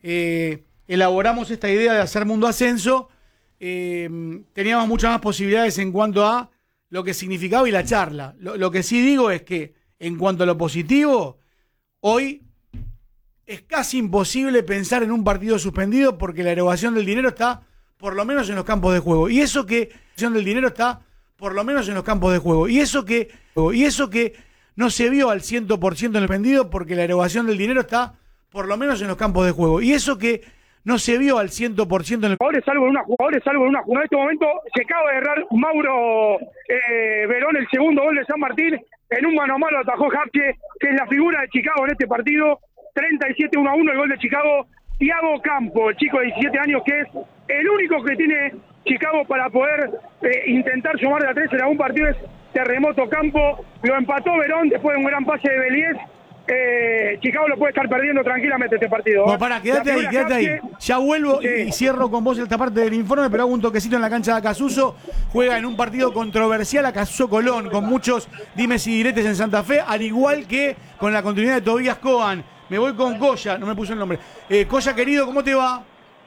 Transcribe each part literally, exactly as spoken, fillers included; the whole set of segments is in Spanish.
eh, elaboramos esta idea de hacer Mundo Ascenso, eh, teníamos muchas más posibilidades en cuanto a lo que significaba y la charla. Lo, lo que sí digo es que, en cuanto a lo positivo, hoy es casi imposible pensar en un partido suspendido porque la erogación del dinero está por lo menos en los campos de juego. Y eso que la erogación del dinero está por lo menos en los campos de juego. Y eso que, y eso que no se vio al cien por ciento en el suspendido porque la erogación del dinero está por lo menos en los campos de juego. Y eso que no se vio al cien por ciento en el... Jugadores salvo en una jugadores salvo en una jugada. En este momento se acaba de errar Mauro eh, Verón el segundo gol de San Martín. En un mano a mano atajó Japke, que es la figura de Chicago en este partido. treinta y siete uno a uno el gol de Chicago. Thiago Campo, el chico de diecisiete años, que es el único que tiene Chicago para poder eh, intentar sumar de a tres en algún partido. Es Terremoto Campo. Lo empató Verón después de un gran pase de Beliés. Eh, Chicago lo puede estar perdiendo tranquilamente este partido. Bueno, pará, quédate ahí, quédate ahí. Ya vuelvo sí. y cierro con vos esta parte del informe, pero hago un toquecito en la cancha de Acasuso. Juega en un partido controversial Acasuso Colón, con muchos dimes y diretes en Santa Fe, al igual que con la continuidad de Tobías Coan. Me voy con Coya, no me puso el nombre. Eh, Coya, querido, ¿cómo te va?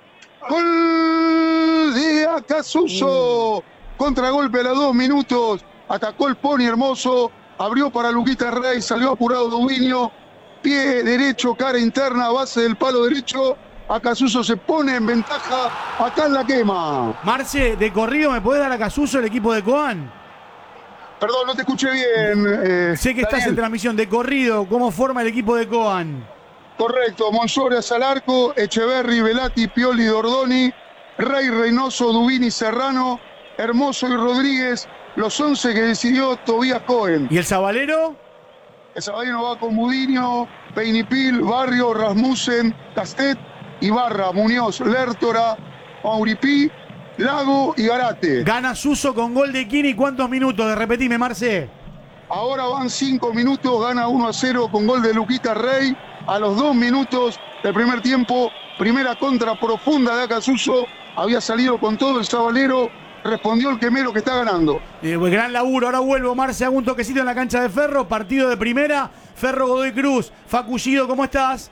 Gol de Acasuso. Mm. Contragolpe a los dos minutos. Atacó el Pony Hermoso. Abrió para Luquita Rey, salió apurado Duvinio, pie derecho, cara interna, base del palo derecho. Acasuso se pone en ventaja, acá en la quema. Marce, de corrido, ¿me podés dar a Acasuso el equipo de Coan? Perdón, no te escuché bien. Eh, sé que Daniel. Estás en transmisión, de corrido, ¿cómo forma el equipo de Coan? Correcto, Monsorias al arco, Echeverri, Velati, Pioli, Dordoni, Rey, Reynoso, Duvini, Serrano, Hermoso y Rodríguez. Los once que decidió Tobías Cohen. ¿Y el Zabalero? El Zabalero va con Mudinho, Peinipil, Barrio, Rasmussen, Castet, Ibarra, Muñoz, Lertora, Mauripí, Lago y Garate. Gana Suso con gol de Kini. ¿Cuántos minutos? Repetime, Marce. Ahora van cinco minutos, gana uno a cero con gol de Luquita Rey. A los dos minutos del primer tiempo, primera contra profunda de Acasuso. Había salido con todo el Zabalero. Respondió el quemero que está ganando. Eh, pues gran laburo. Ahora vuelvo, Marce, hago un toquecito en la cancha de Ferro. Partido de primera. Ferro Godoy Cruz. Facullido, ¿cómo estás?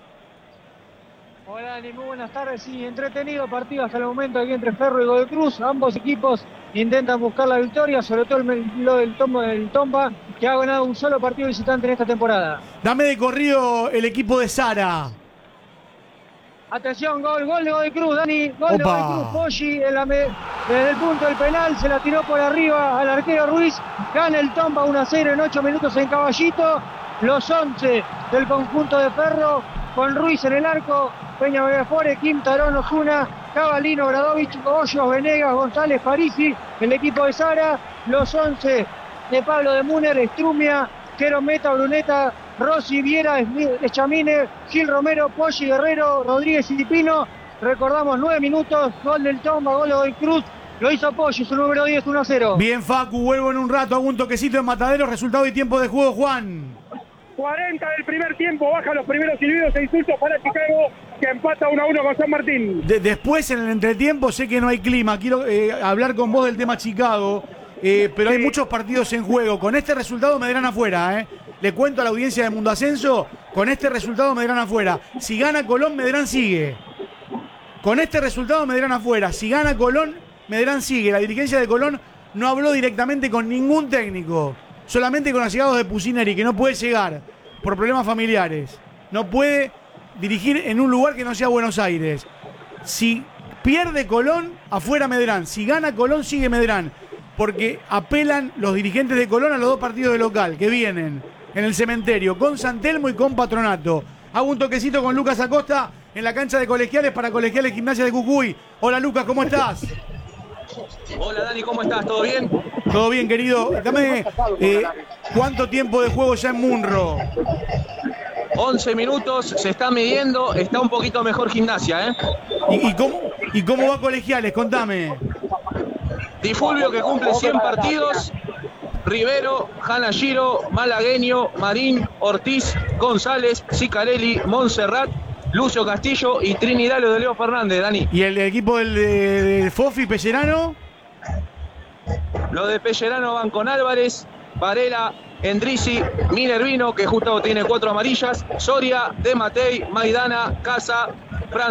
Hola, Dani, muy buenas tardes. Sí, entretenido partido hasta el momento aquí entre Ferro y Godoy Cruz. Ambos equipos intentan buscar la victoria, sobre todo el, lo del Tomba, del Tomba, que ha ganado un solo partido visitante en esta temporada. Dame de corrido el equipo de Sara. Atención, gol, gol de Godoy Cruz, Dani, gol Opa. de Godoy Cruz, Poggi desde el punto del penal, se la tiró por arriba al arquero Ruiz, gana el Tomba uno a cero en ocho minutos en Caballito, los once del conjunto de Ferro, con Ruiz en el arco, Peña Megafore, Kim, Tarón, Ojuna, Cabalino, Gradovich, Hoyos, Venegas, González, Parisi, el equipo de Sara, los once de Pablo de Múner, Estrumia, Quero Meta, Bruneta, Rossi, Viera, Echamine, Gil Romero, Poggi, Guerrero, Rodríguez y Pino. Recordamos nueve minutos, gol del Tomba, gol de Godoy Cruz. Lo hizo Poggi, su número diez, uno a cero. Bien, Facu, vuelvo en un rato, hago un toquecito en Mataderos, resultado y tiempo de juego, Juan. cuarenta del primer tiempo, baja los primeros silbidos e insultos para Chicago, que empata uno a uno con San Martín. De, después, en el entretiempo, sé que no hay clima, quiero eh, hablar con vos del tema Chicago, eh, pero sí. Hay muchos partidos en juego. Con este resultado me dirán afuera, ¿eh? Le cuento a la audiencia de Mundo Ascenso, con este resultado me dirán afuera. Si gana Colón, me dirán sigue. Con este resultado me dirán afuera. Si gana Colón, me dirán sigue. La dirigencia de Colón no habló directamente con ningún técnico. Solamente con los llegados de Pusineri, que no puede llegar por problemas familiares. No puede dirigir en un lugar que no sea Buenos Aires. Si pierde Colón, afuera Medrán. Si gana Colón, sigue Medrán. Porque apelan los dirigentes de Colón a los dos partidos de local que vienen en el Cementerio, con San Telmo y con Patronato. Hago un toquecito con Lucas Acosta en la cancha de Colegiales para Colegiales Gimnasia de Jujuy. Hola, Lucas, ¿cómo estás? Hola, Dani, ¿cómo estás? ¿Todo bien? Todo bien, querido. Dame, eh, ¿cuánto tiempo de juego ya en Munro? once minutos, se está midiendo, está un poquito mejor Gimnasia, ¿eh? ¿Y, y, cómo, ¿Y cómo va Colegiales? Contame. Di Fulvio, que cumple cien partidos. Rivero, Hanashiro, Malagueño, Marín, Ortiz, González, Sicarelli, Montserrat, Lucio Castillo y Trinidad de Leo Fernández, Dani. ¿Y el equipo del de, de Fofi, Pellerano? Los de Pellerano van con Álvarez, Varela, Endrisi, Minervino, que justo tiene cuatro amarillas, Soria, De Matei, Maidana, Casa,